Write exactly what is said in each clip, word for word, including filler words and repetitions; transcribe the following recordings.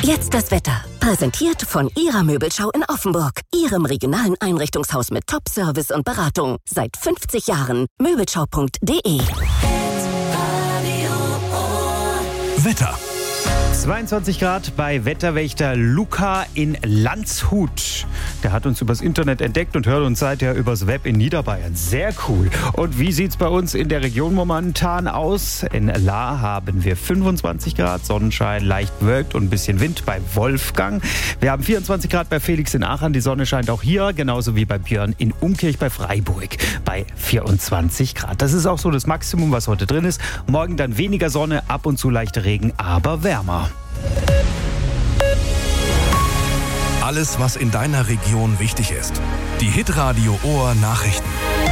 Jetzt das Wetter. Präsentiert von Ihrer Möbelschau in Offenburg. Ihrem regionalen Einrichtungshaus mit Top-Service und Beratung. Seit fünfzig Jahren. Möbelschau punkt de. Wetter. zweiundzwanzig Grad bei Wetterwächter Luca in Landshut. Der hat uns übers Internet entdeckt und hört uns seither übers Web in Niederbayern. Sehr cool. Und wie sieht's bei uns in der Region momentan aus? In Lahr haben wir fünfundzwanzig Grad, Sonnenschein, leicht bewölkt und ein bisschen Wind bei Wolfgang. Wir haben vierundzwanzig Grad bei Felix in Aachen. Die Sonne scheint auch hier, genauso wie bei Björn in Umkirch bei Freiburg bei vierundzwanzig Grad. Das ist auch so das Maximum, was heute drin ist. Morgen dann weniger Sonne, ab und zu leichter Regen, aber wärmer. Alles, was in deiner Region wichtig ist. Die Hitradio Ohr Nachrichten.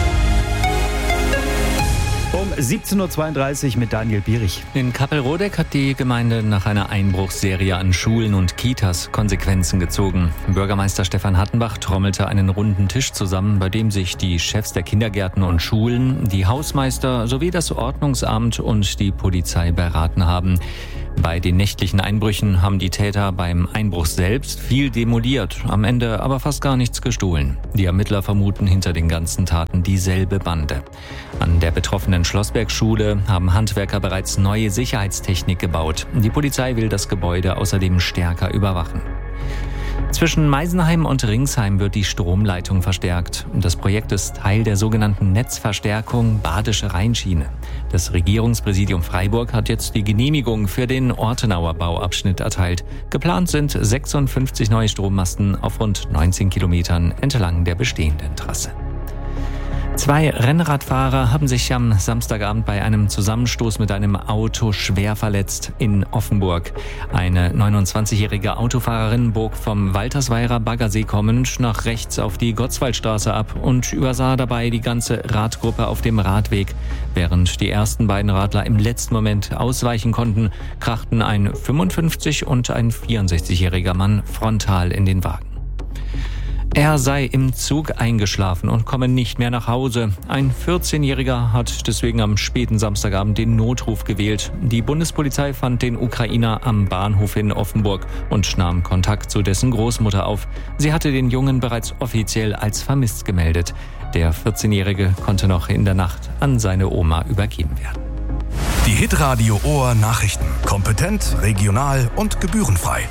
Um siebzehn Uhr zweiunddreißig mit Daniel Bierich. In Kappelrodeck hat die Gemeinde nach einer Einbruchsserie an Schulen und Kitas Konsequenzen gezogen. Bürgermeister Stefan Hattenbach trommelte einen runden Tisch zusammen, bei dem sich die Chefs der Kindergärten und Schulen, die Hausmeister sowie das Ordnungsamt und die Polizei beraten haben. Bei den nächtlichen Einbrüchen haben die Täter beim Einbruch selbst viel demoliert, am Ende aber fast gar nichts gestohlen. Die Ermittler vermuten hinter den ganzen Taten dieselbe Bande. An der betroffenen Schlossbergschule haben Handwerker bereits neue Sicherheitstechnik gebaut. Die Polizei will das Gebäude außerdem stärker überwachen. Zwischen Meisenheim und Ringsheim wird die Stromleitung verstärkt. Das Projekt ist Teil der sogenannten Netzverstärkung Badische Rheinschiene. Das Regierungspräsidium Freiburg hat jetzt die Genehmigung für den Ortenauer Bauabschnitt erteilt. Geplant sind sechsundfünfzig neue Strommasten auf rund neunzehn Kilometern entlang der bestehenden Trasse. Zwei Rennradfahrer haben sich am Samstagabend bei einem Zusammenstoß mit einem Auto schwer verletzt in Offenburg. Eine neunundzwanzigjährige Autofahrerin bog vom Waltersweirer Baggersee kommend nach rechts auf die Gottswaldstraße ab und übersah dabei die ganze Radgruppe auf dem Radweg. Während die ersten beiden Radler im letzten Moment ausweichen konnten, krachten ein fünfundfünfzig- und ein vierundsechzigjähriger Mann frontal in den Wagen. Er sei im Zug eingeschlafen und komme nicht mehr nach Hause. Ein vierzehnjähriger hat deswegen am späten Samstagabend den Notruf gewählt. Die Bundespolizei fand den Ukrainer am Bahnhof in Offenburg und nahm Kontakt zu dessen Großmutter auf. Sie hatte den Jungen bereits offiziell als vermisst gemeldet. Der vierzehnjährige konnte noch in der Nacht an seine Oma übergeben werden. Die Hitradio Ohr Nachrichten. Kompetent, regional und gebührenfrei.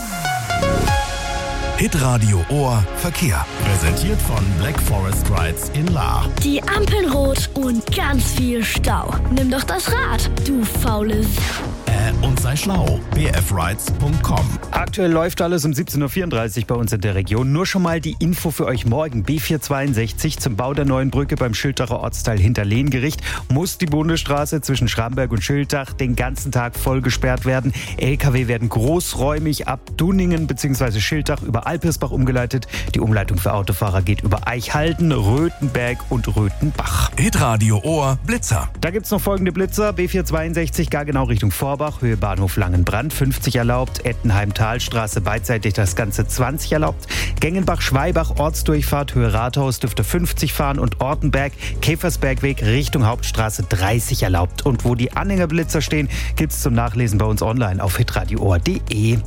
Hitradio Ohr Verkehr. Präsentiert von Black Forest Rides in Lahr. Die Ampeln rot und ganz viel Stau. Nimm doch das Rad, du faules. Äh, und sei schlau. b f rides punkt com. Aktuell läuft alles um siebzehn Uhr vierunddreißig bei uns in der Region. Nur schon mal die Info für euch morgen. B vierhundertzweiundsechzig zum Bau der neuen Brücke beim Schildacher Ortsteil Hinterlehngericht muss die Bundesstraße zwischen Schramberg und Schildach den ganzen Tag voll gesperrt werden. L K W werden großräumig ab Dunningen bzw. Schildach über Alpirsbach umgeleitet. Die Umleitung für Autofahrer geht über Eichhalden, Röthenberg und Röthenbach. Hitradio Ohr Blitzer. Da gibt's noch folgende Blitzer. B vierhundertzweiundsechzig gar genau Richtung Vorbach, Höhe Bahnhof Langenbrand, fünfzig erlaubt. Ettenheim-Talstraße beidseitig das Ganze zwanzig erlaubt. Gengenbach-Schweibach, Ortsdurchfahrt, Höhe Rathaus dürfte fünfzig fahren und Ortenberg, Käfersbergweg Richtung Hauptstraße dreißig erlaubt. Und wo die Anhängerblitzer stehen, gibt's zum Nachlesen bei uns online auf hitradio ohr punkt de.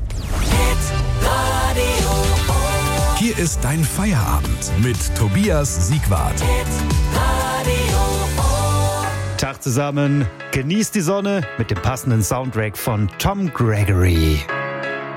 Hier ist dein Feierabend mit Tobias Siegwart. Tag zusammen, genießt die Sonne mit dem passenden Soundtrack von Tom Gregory.